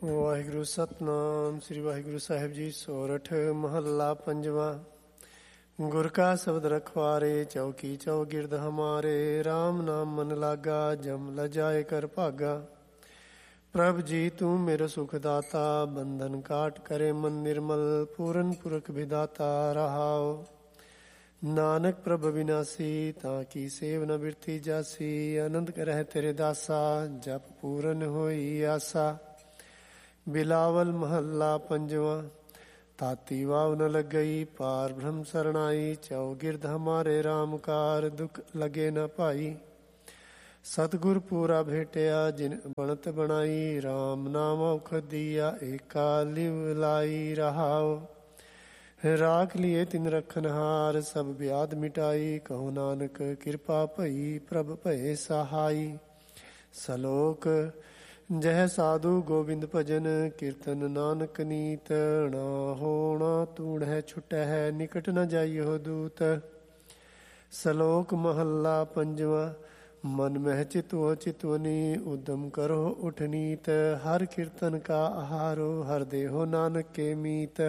ਵਾਹਿਗੁਰੂ ਸਤਨਾਮ ਸ੍ਰੀ ਵਾਹਿਗੁਰੂ ਸਾਹਿਬ ਜੀ। ਸੋਰਠ ਮਹੱਲਾ ਪੰਜਵਾਂ। ਗੁਰ ਕਾ ਸ਼ਬਦ ਰਖਵਾਰੇ ਚੌਕੀ ਚੌਗਿਰਦ ਹਮਾਰੇ। ਰਾਮ ਨਾਮ ਮਨ ਲਾਗਾ ਜਮ ਲਜਾਏ ਕਰ ਭਾਗਾ। ਪ੍ਰਭ ਜੀ ਤੂੰ ਮੇਰਾ ਸੁਖ ਦਾਤਾ ਬੰਧਨ ਕਾਟ ਕਰੇ ਮਨ ਨਿਰਮਲ। ਪੂਰਨ ਪੁਰਖ ਵਿਦਾਤਾ ਰਹਾਓ। ਨਾਨਕ ਪ੍ਰਭ ਵਿਨਾਸੀ ਤਾਂ ਕੀ ਸੇਵ ਨ ਬਿਰਥੀ ਜਾਸੀ। ਆਨੰਦ ਕਰਹਿ ਤੇਰੇ ਦਾਸਾ ਜਪ ਪੂਰਨ ਹੋਈ ਆਸਾ। ਬਿਲਾਵਲ ਮਹੱਲਾ ਪੰਜਵਾਂ। ਤਾਤੀ ਵਾਵ ਨ ਲੱਗਈ ਪਾਰ ਬ੍ਰਹਮ ਸਰਣਾਈ। ਚੌਗਿਰਦ ਹਮਾਰੇ ਰਾਮ ਕਾਰ ਦੁਖ ਲਗੇ ਨ ਭਾਈ। ਸਤਿਗੁਰ ਪੂਰਾ ਭੇਟਿਆ ਜਿਨ ਬਣਤ ਬਣਾਈ। ਰਾਮ ਨਾਮ ਔਖਦ ਦੀਆ ਏਕਾ ਲਿਵ ਲਾਈ ਰਹਾਓ। ਰਾਖ ਲਿਏ ਤਿਨ ਰਖਨਹਾਰ ਸਭ ਵਿਆਦ ਮਿਟਾਈ। ਕਹੋ ਨਾਨਕ ਕਿਰਪਾ ਭਈ ਪ੍ਰਭ ਭਏ ਸਹਾਈ। ਸਲੋਕ ਜਹ ਸਾਧੂ ਗੋਬਿੰਦ ਭਜਨ ਕੀਰਤਨ ਨਾਨਕ ਨੀਤ। ਨਾ ਹੋਣਾ ਤੂੜਹਿ ਛੁਟਹਿ ਨਿਕਟ ਨ ਜਾਈਓ ਦੂਤ। ਸਲੋਕ ਮਹੱਲਾ ਪੰਜਵਾਂ। ਮਨ ਮਹਿ ਚਿਤਵੋ ਚਿਤਵਨੀ ਉਦਮ ਕਰੋ ਉਠਨੀਤ। ਹਰ ਕੀਰਤਨ ਕਾ ਆਹਾਰੋ ਹਰ ਦੇਹੋ ਨਾਨਕ ਕੇ ਮੀਤ।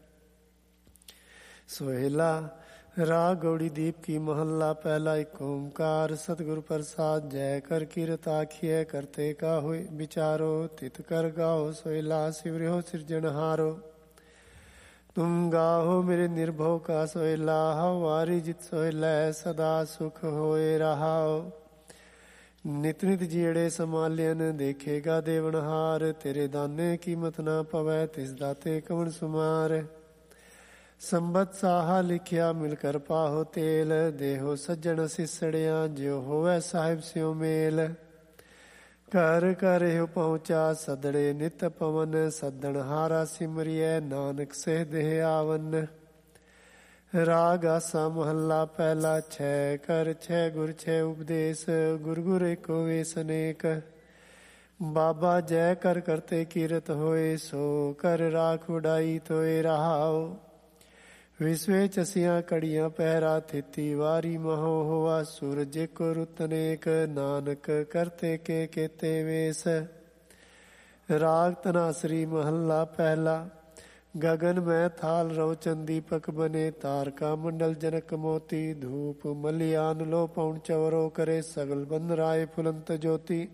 ਸੋਹਿਲਾ ਰਾਗ ਗੌੜੀ ਦੀਪ ਕੀ ਮਹੱਲਾ ਪਹਿਲਾ। ਇੱਕ ਓਮਕਾਰ ਸਤਿਗੁਰ ਪ੍ਰਸਾਦ ਜੈ ਕਰ ਕੀਰਤ ਆਖੀਐ ਕਰਤੇ ਕਾ ਹੋਇ ਵਿਚਾਰੋ। ਤਿਤ ਕਰ ਗਾਓ ਸੋਹਿਲਾ ਸਿਵਰਿਓ ਸਿਰਜਣਹਾਰੋ। ਤੁਮ ਗਾਹੋ ਮੇਰੇ ਨਿਰਭਉ ਕਾ ਸੋਹਿਲਾ। ਹਵਾਰੀ ਜਿਤ ਸੋਹਿਲੈ ਸਦਾ ਸੁਖ ਹੋਏ ਰਹਾਓ। ਨਿਤ ਨਿਤ ਜਿਹੜੇ ਸਮਾਲਿਅਨ ਦੇਖੇਗਾ ਦੇਵਨਹਾਰ। ਤੇਰੇ ਦਾਨੇ ਕੀਮਤ ਨਾ ਪਵੈ ਤਿਸ ਦਾਤੇ ਕਵਣ ਸੁਮਾਰ। ਸੰਬਤ ਸਾਹਾ ਲਿਖਿਆ ਮਿਲ ਕਰ ਪਾਹੋ ਤੇਲ। ਦੇਹੋ ਸੱਜਣ ਸਿਸੜਿਆ ਜਿਉ ਹੋਵੈ ਸਾਹਿਬ ਸਿਉ ਮੇਲ। ਘਰ ਘਰ ਇਹੋ ਪਹੁੰਚਾ ਸਦੜੇ ਨਿਤ ਪਵਨ। ਸੱਦਣ ਹਾਰਾ ਸਿਮਰਿਐ ਨਾਨਕ ਸਹਿ ਦੇਹ ਆਵਨ। ਰਾਗ ਆਸਾ ਮਹੱਲਾ ਪਹਿਲਾ। ਛੈ ਕਰ ਛੈ ਗੁਰ ਛੈ ਉਪਦੇਸ। ਗੁਰ ਗੁਰ ਏਕੋ ਵੇਸ ਅਨੇਕ। ਬਾਬਾ ਜੈ ਕਰ ਕਰਤੇ ਕੀਰਤ ਹੋਏ। ਸੋ ਕਰ ਰਾਖ ਉਡਾਈ ਤੋਏ ਰਹਾਓ। ਵਿਸਵੇ ਚਸੀਆਂ ਕੜੀਆਂ ਪਹਿਰਾ ਥਿਤੀ ਵਾਰੀ ਮਹੋ ਹੋਆ। ਸੂਰਜ ਏਕੋ ਰੁੱਤ ਅਨੇਕ ਨਾਨਕ ਕਰਤੇ ਕੇ ਕੇਤੇ ਵੇਸ। ਰਾਗ ਧਨਾਸਰੀ ਮਹੱਲਾ ਪਹਿਲਾ। ਗਗਨ ਮੈਂ ਥਾਲ ਰਉ ਚੰਦੀਪਕ ਬਨੇ। ਤਾਰਕਾ ਮੰਡਲ ਜਨਕ ਮੋਤੀ। ਧੂਪ ਮਲਿਆਨ ਲੋ ਪਉਣ ਚਵਰੋ ਕਰੇ। ਸਗਲ ਬੰਦ ਰਾਏ ਫੁਲੰਤ ਜੋਤੀ।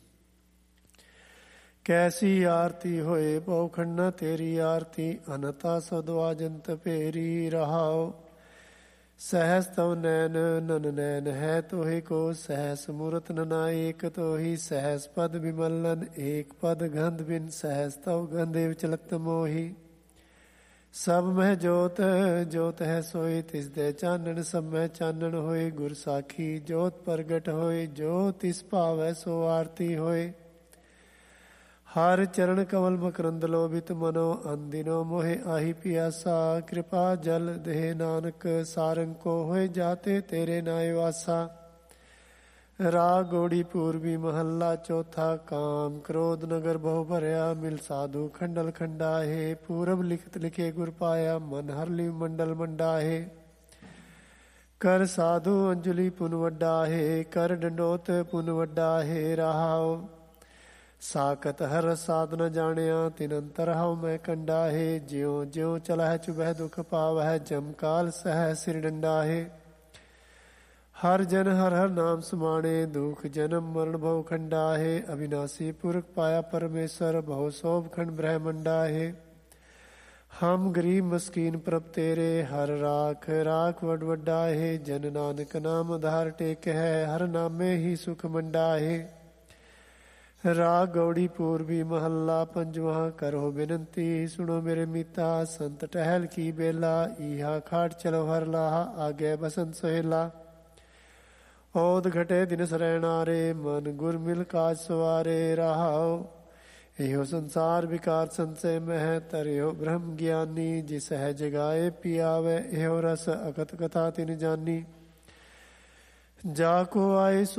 ਕੈਸੀ ਆਰਤੀ ਹੋਏ ਪਉਖੰਡ ਤੇਰੀ ਆਰਤੀ। ਅਨਤਾ ਸਦਵਾ ਜੰਤ ਭੇਰੀ ਰਹਾਓ। ਸਹਸ ਤਵ ਨੈਨ ਨਨ ਨੈਨ ਹੈ ਤੋਹਿ ਕੋ। ਸਹਸ ਮੂਰਤ ਨਨਾ ਏਕ ਤੋਹੀ। ਸਹਸ ਪਦ ਬਿਮਲਨ ਏਕ ਪਦ ਗੰਧ ਬਿਨ। ਸਹਸ ਤਵ ਗੰਧੇ ਵਿਚਲਤ ਮੋਹੀ। ਸਭ ਮਹਿ ਜੋਤ ਜੋਤ ਹੈ ਸੋਈ। ਤਿਸ ਦੇ ਚਾਨਣ ਸਭ ਮਹਿ ਚਾਨਣ ਹੋਏ। ਗੁਰ ਸਾਖੀ ਜੋਤ ਪ੍ਰਗਟ ਹੋਏ। ਜੋ ਤਿਸ ਭਾਵੈ ਸੋ ਆਰਤੀ ਹੋਏ। ਹਰ ਚਰਨ ਕਮਲ ਮਕਰੰਦ ਲੋਭਿਤ ਮਨੋ। ਅੰਦਿਨੋ ਮੋਹਿ ਆਹੀ ਪਿਆਸਾ। ਕਿਰਪਾ ਜਲ ਦੇਹ ਨਾਨਕ ਸਾਰੰਗ ਕੋ ਹੋਏ। ਜਾਤੇ ਤੇਰੇ ਨਾਇ ਵਾਸਾ। ਰਾਗ ਗੌੜੀ ਪੂਰਬੀ ਮਹੱਲਾ ਚੌਥਾ। ਕਾਮ ਕ੍ਰੋਧ ਨਗਰ ਬਹੁ ਭਰਿਆ। ਮਿਲ ਸਾਧੂ ਖੰਡਲ ਖੰਡਾਹੇ। ਪੂਰਬ ਲਿਖਤ ਲਿਖੇ ਗੁਰ ਪਾਇਆ। ਮਨ ਹਰ ਲਿਵ ਮੰਡਲ ਮੰਡਾਹੇ। ਕਰ ਸਾਧੂ ਅੰਜਲੀ ਪੁਨ ਵੱਡਾਹੇ। ਕਰ ਡੰਡੋਤ ਪੁਨ ਵੱਡਾਹੇ ਰਹਾਓ। ਸਾਕਤ ਹਰ ਸਾਧ ਨ ਜਾਣਿਆ ਤਿਨ ਅੰਤਰ ਹਉ ਮੈਂ ਕੰਡਾਹੇ। ਜਿਉ ਜਿਉ ਚਲਹਿ ਚੁਬਹਿ ਦੁਖ ਪਾਵਹਿ। ਜਮ ਕਾਲ ਸਹਿ ਸਿਰ ਡੰਡਾਹੇ। ਹਰ ਜਨ ਹਰ ਹਰ ਨਾਮ ਸਮਾਣੇ। ਦੁਖ ਜਨਮ ਮਰਨ ਭਉ ਖੰਡਾਹੇ। ਅਵਿਨਾਸੀ ਪੁਰਖ ਪਾਇਆ ਪਰਮੇਸ਼ਰ। ਬਹੁ ਸੋਭ ਖੰਡ ਬ੍ਰਹਮੰਡਾਹੇ। ਹਮ ਗਰੀਬ ਮਸਕੀਨ ਪ੍ਰਭ ਤੇਰੇ। ਹਰ ਰਾਖ ਰਾਖ ਵੱਡ ਵੱਡਾਹੇ। ਜਨ ਨਾਨਕ ਨਾਮ ਆਧਾਰ ਟੇਕ ਹੈ। ਹਰ ਨਾਮੇ ਹੀ ਸੁਖ ਮੰਡਾਹੇ। ਰਾਗ ਗੌੜੀ ਪੂਰਬੀ ਮਹੱਲਾ ਪੰਜਵਾਂ। ਕਰੋ ਬੇਨੰਤੀ ਸੁਣੋ ਮੇਰੇ ਮੀਤਾ। ਸੰਤ ਟਹਿਲ ਕੀ ਬੇਲਾ। ਈਹਾ ਖਾਟ ਚਲੋ ਹਰ ਲਾਹਾ। ਆਗੇ ਬਸੰਤ ਸੋਹਿਲਾ। ਔਦ ਘਟੇ ਦਿਨ ਸਰੈਣਾਰੇ। ਮਨ ਗੁਰ ਮਿਲ ਕਾਜ ਸਵਾਰੇ ਰਹਾਓ। ਇਹੋ ਸੰਸਾਰ ਵਿਕਾਰ ਸੰਸੈ ਮਹਿ। ਤਰਿਓ ਬ੍ਰਹਮ ਗਿਆਨੀ। ਜਿਸ ਹੈ ਜਗਾਏ ਪਿਆਵੈ। ਇਹੋ ਰਸ ਅਕਤ ਕਥਾ ਤਿਨ ਜਾਨੀ। ਜਾ ਕੋ ਆਏ